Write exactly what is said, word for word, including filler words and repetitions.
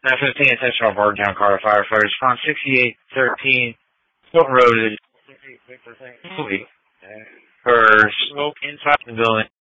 nine fifteen, attention on Bartown car firefighters. Spawn sixty-eight thirteen, Hilton Road is for smoke inside the building.